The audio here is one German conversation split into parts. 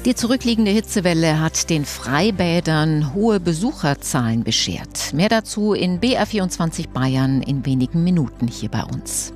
Die zurückliegende Hitzewelle hat den Freibädern hohe Besucherzahlen beschert. Mehr dazu in BR24 Bayern in wenigen Minuten hier bei uns.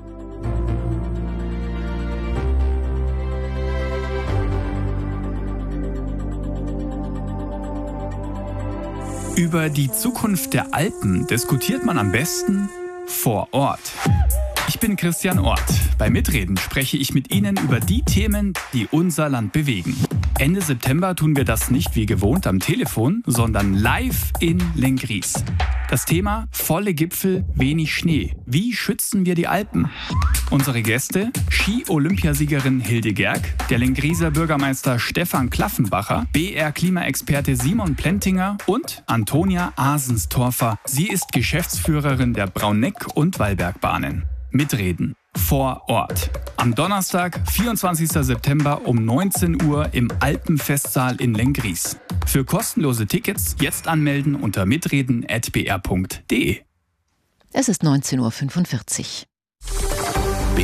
Über die Zukunft der Alpen diskutiert man am besten vor Ort. Ich bin Christian Orth. Bei Mitreden spreche ich mit Ihnen über die Themen, die unser Land bewegen. Ende September tun wir das nicht wie gewohnt am Telefon, sondern live in Lenggries. Das Thema: volle Gipfel, wenig Schnee. Wie schützen wir die Alpen? Unsere Gäste: Ski-Olympiasiegerin Hilde Gerg, der Lengrieser Bürgermeister Stefan Klaffenbacher, BR-Klimaexperte Simon Plentinger und Antonia Asenstorfer. Sie ist Geschäftsführerin der Brauneck- und Wallbergbahnen. Mitreden vor Ort. Am Donnerstag, 24. September um 19 Uhr im Alpenfestsaal in Lenggries. Für kostenlose Tickets jetzt anmelden unter mitreden@br.de. Es ist 19.45 Uhr.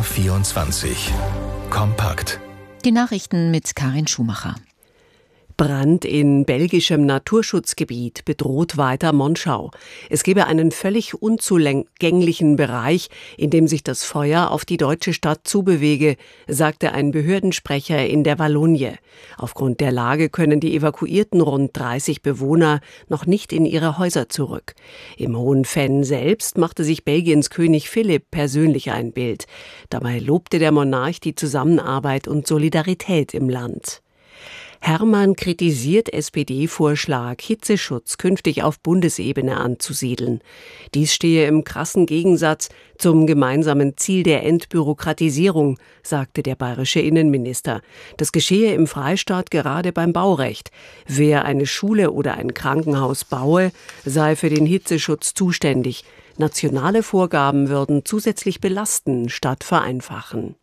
BR24 Kompakt. Die Nachrichten mit Karin Schumacher. Brand in belgischem Naturschutzgebiet bedroht weiter Monschau. Es gebe einen völlig unzugänglichen Bereich, in dem sich das Feuer auf die deutsche Stadt zubewege, sagte ein Behördensprecher in der Wallonie. Aufgrund der Lage können die evakuierten rund 30 Bewohner noch nicht in ihre Häuser zurück. Im Hohen Venn selbst machte sich Belgiens König Philipp persönlich ein Bild. Dabei lobte der Monarch die Zusammenarbeit und Solidarität im Land. Hermann kritisiert SPD-Vorschlag, Hitzeschutz künftig auf Bundesebene anzusiedeln. Dies stehe im krassen Gegensatz zum gemeinsamen Ziel der Entbürokratisierung, sagte der bayerische Innenminister. Das geschehe im Freistaat gerade beim Baurecht. Wer eine Schule oder ein Krankenhaus baue, sei für den Hitzeschutz zuständig. Nationale Vorgaben würden zusätzlich belasten statt vereinfachen.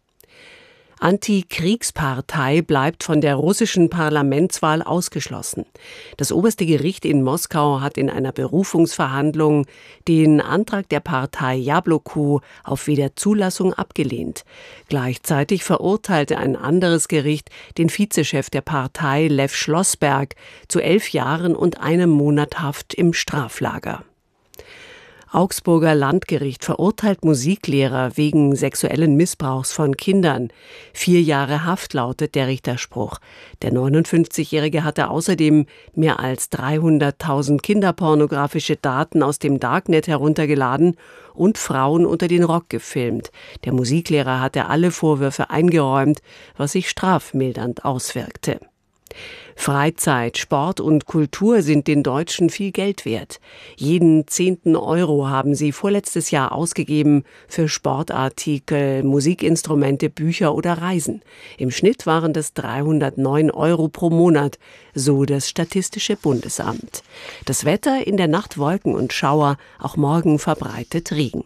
Antikriegspartei bleibt von der russischen Parlamentswahl ausgeschlossen. Das oberste Gericht in Moskau hat in einer Berufungsverhandlung den Antrag der Partei Jabloko auf Wiederzulassung abgelehnt. Gleichzeitig verurteilte ein anderes Gericht den Vizechef der Partei, Lew Schlossberg, zu 11 Jahren und 1 Monat Haft im Straflager. Augsburger Landgericht verurteilt Musiklehrer wegen sexuellen Missbrauchs von Kindern. 4 Jahre Haft lautet der Richterspruch. Der 59-Jährige hatte außerdem mehr als 300.000 kinderpornografische Daten aus dem Darknet heruntergeladen und Frauen unter den Rock gefilmt. Der Musiklehrer hatte alle Vorwürfe eingeräumt, was sich strafmildernd auswirkte. Freizeit, Sport und Kultur sind den Deutschen viel Geld wert. Jeden 10. Euro haben sie vorletztes Jahr ausgegeben für Sportartikel, Musikinstrumente, Bücher oder Reisen. Im Schnitt waren das 309 Euro pro Monat, so das Statistische Bundesamt. Das Wetter: in der Nacht Wolken und Schauer, auch morgen verbreitet Regen.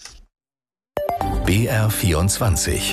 BR24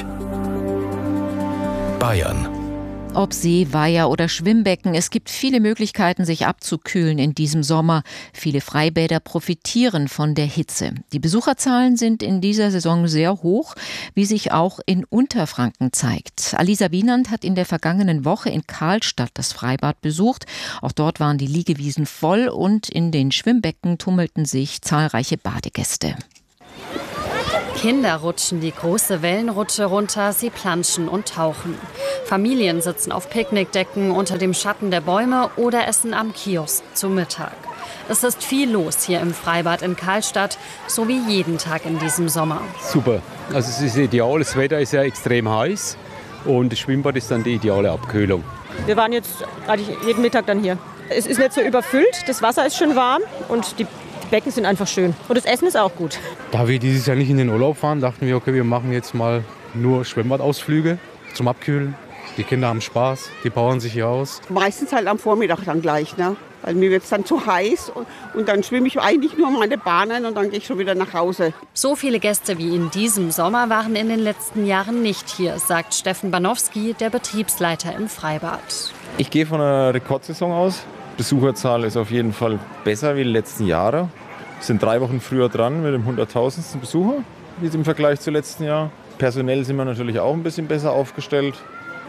Bayern. Ob See, Weiher oder Schwimmbecken, es gibt viele Möglichkeiten, sich abzukühlen in diesem Sommer. Viele Freibäder profitieren von der Hitze. Die Besucherzahlen sind in dieser Saison sehr hoch, wie sich auch in Unterfranken zeigt. Alisa Wienand hat in der vergangenen Woche in Karlstadt das Freibad besucht. Auch dort waren die Liegewiesen voll und in den Schwimmbecken tummelten sich zahlreiche Badegäste. Kinder rutschen die große Wellenrutsche runter, sie planschen und tauchen. Familien sitzen auf Picknickdecken unter dem Schatten der Bäume oder essen am Kiosk zu Mittag. Es ist viel los hier im Freibad in Karlstadt, so wie jeden Tag in diesem Sommer. Super, also es ist ideal, das Wetter ist ja extrem heiß und das Schwimmbad ist dann die ideale Abkühlung. Wir waren jetzt eigentlich jeden Mittag dann hier. Es ist nicht so überfüllt, das Wasser ist schön warm und die Becken sind einfach schön. Und das Essen ist auch gut. Da wir dieses Jahr nicht in den Urlaub fahren, dachten wir, okay, wir machen jetzt mal nur Schwimmbadausflüge zum Abkühlen. Die Kinder haben Spaß, die powern sich hier aus. Meistens halt am Vormittag dann gleich, ne? Weil mir wird es dann zu heiß und dann schwimme ich eigentlich nur meine Bahnen und dann gehe ich schon wieder nach Hause. So viele Gäste wie in diesem Sommer waren in den letzten Jahren nicht hier, sagt Steffen Banowski, der Betriebsleiter im Freibad. Ich gehe von einer Rekordsaison aus. Besucherzahl ist auf jeden Fall besser wie die letzten Jahre. Wir sind 3 Wochen früher dran mit dem 100.000. Besucher, wie im Vergleich zum letzten Jahr. Personell sind wir natürlich auch ein bisschen besser aufgestellt.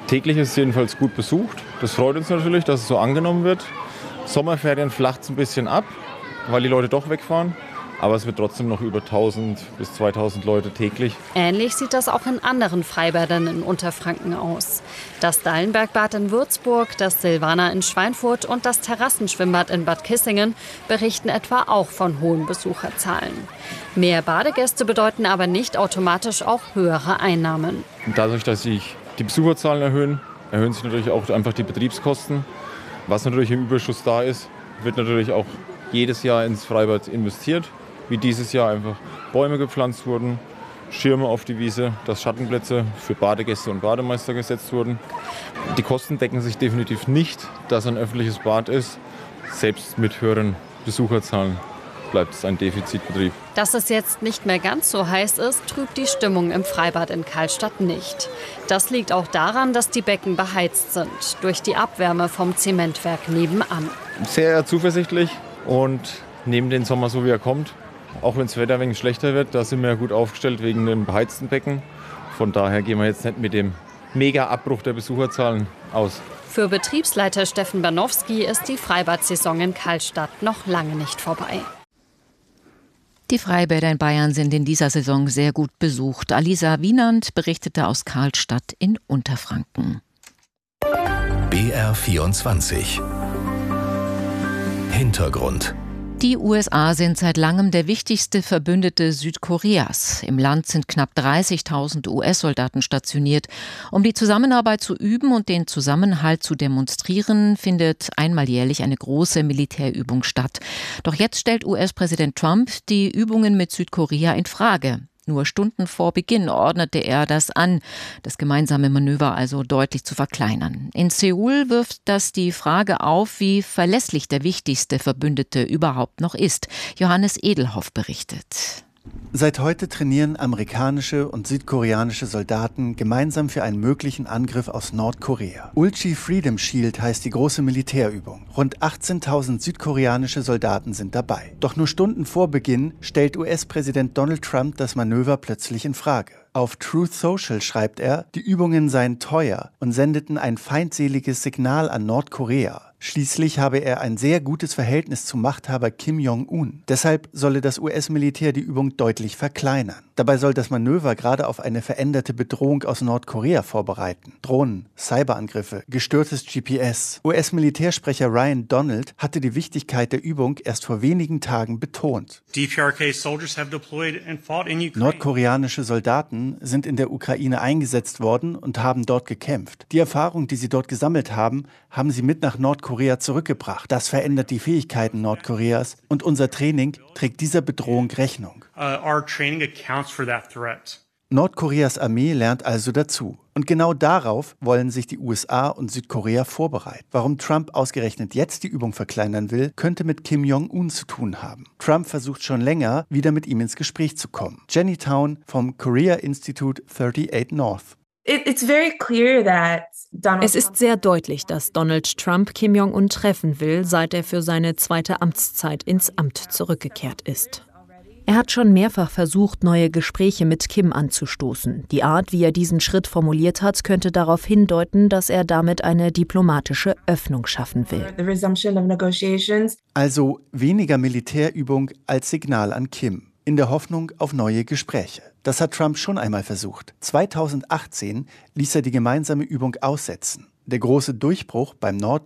Täglich ist es jedenfalls gut besucht. Das freut uns natürlich, dass es so angenommen wird. Sommerferien flacht es ein bisschen ab, weil die Leute doch wegfahren. Aber es wird trotzdem noch über 1000 bis 2000 Leute täglich. Ähnlich sieht das auch in anderen Freibädern in Unterfranken aus. Das Dallenbergbad in Würzburg, das Silvaner in Schweinfurt und das Terrassenschwimmbad in Bad Kissingen berichten etwa auch von hohen Besucherzahlen. Mehr Badegäste bedeuten aber nicht automatisch auch höhere Einnahmen. Und dadurch, dass sich die Besucherzahlen erhöhen, erhöhen sich natürlich auch einfach die Betriebskosten. Was natürlich im Überschuss da ist, wird natürlich auch jedes Jahr ins Freibad investiert. Wie dieses Jahr einfach Bäume gepflanzt wurden, Schirme auf die Wiese, dass Schattenplätze für Badegäste und Bademeister gesetzt wurden. Die Kosten decken sich definitiv nicht, dass ein öffentliches Bad ist. Selbst mit höheren Besucherzahlen bleibt es ein Defizitbetrieb. Dass es jetzt nicht mehr ganz so heiß ist, trübt die Stimmung im Freibad in Karlstadt nicht. Das liegt auch daran, dass die Becken beheizt sind, durch die Abwärme vom Zementwerk nebenan. Sehr zuversichtlich und nehmen den Sommer so, wie er kommt. Auch wenn das Wetter ein wenig schlechter wird, da sind wir ja gut aufgestellt wegen dem beheizten Becken. Von daher gehen wir jetzt nicht mit dem Mega-Abbruch der Besucherzahlen aus. Für Betriebsleiter Steffen Banowski ist die Freibad-Saison in Karlstadt noch lange nicht vorbei. Die Freibäder in Bayern sind in dieser Saison sehr gut besucht. Alisa Wienand berichtete aus Karlstadt in Unterfranken. BR24 Hintergrund. Die USA sind seit langem der wichtigste Verbündete Südkoreas. Im Land sind knapp 30.000 US-Soldaten stationiert. Um die Zusammenarbeit zu üben und den Zusammenhalt zu demonstrieren, findet einmal jährlich eine große Militärübung statt. Doch jetzt stellt US-Präsident Trump die Übungen mit Südkorea in Frage. Nur Stunden vor Beginn ordnete er das an, das gemeinsame Manöver also deutlich zu verkleinern. In Seoul wirft das die Frage auf, wie verlässlich der wichtigste Verbündete überhaupt noch ist. Johannes Edelhoff berichtet. Seit heute trainieren amerikanische und südkoreanische Soldaten gemeinsam für einen möglichen Angriff aus Nordkorea. Ulchi Freedom Shield heißt die große Militärübung. Rund 18.000 südkoreanische Soldaten sind dabei. Doch nur Stunden vor Beginn stellt US-Präsident Donald Trump das Manöver plötzlich in Frage. Auf Truth Social schreibt er, die Übungen seien teuer und sendeten ein feindseliges Signal an Nordkorea. Schließlich habe er ein sehr gutes Verhältnis zum Machthaber Kim Jong-un. Deshalb solle das US-Militär die Übung deutlich verkleinern. Dabei soll das Manöver gerade auf eine veränderte Bedrohung aus Nordkorea vorbereiten. Drohnen, Cyberangriffe, gestörtes GPS. US-Militärsprecher Ryan Donald hatte die Wichtigkeit der Übung erst vor wenigen Tagen betont. Nordkoreanische Soldaten sind in der Ukraine eingesetzt worden und haben dort gekämpft. Die Erfahrung, die sie dort gesammelt haben, haben sie mit nach Nordkorea zurückgebracht. Das verändert die Fähigkeiten Nordkoreas und unser Training trägt dieser Bedrohung Rechnung. Nordkoreas Armee lernt also dazu. Und genau darauf wollen sich die USA und Südkorea vorbereiten. Warum Trump ausgerechnet jetzt die Übung verkleinern will, könnte mit Kim Jong-un zu tun haben. Trump versucht schon länger, wieder mit ihm ins Gespräch zu kommen. Jenny Town vom Korea Institute 38 North. Es ist sehr deutlich, dass Donald Trump Kim Jong-un treffen will, seit er für seine zweite Amtszeit ins Amt zurückgekehrt ist. Er hat schon mehrfach versucht, neue Gespräche mit Kim anzustoßen. Die Art, wie er diesen Schritt formuliert hat, könnte darauf hindeuten, dass er damit eine diplomatische Öffnung schaffen will. Also weniger Militärübung als Signal an Kim, in der Hoffnung auf neue Gespräche. Das hat Trump schon einmal versucht. 2018 ließ er die gemeinsame Übung aussetzen. Der große Durchbruch beim